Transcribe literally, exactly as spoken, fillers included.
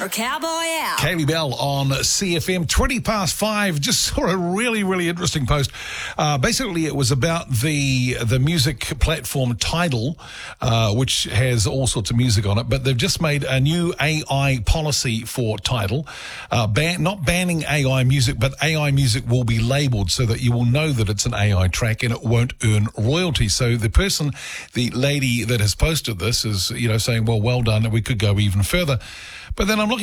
for Cowboy Al. Kaylee Bell on C F M, twenty past five. Just saw a really, really interesting post. Uh, basically, it was about the the music platform Tidal, uh, which has all sorts of music on it, but they've just made a new A I policy for Tidal, uh, ban- not banning A I music, but A I music will be labelled so that you will know that it's an A I track and it won't earn royalty. So the person, the lady that has posted this is, you know, saying, well, well done, and we could go even further. But then I'm looking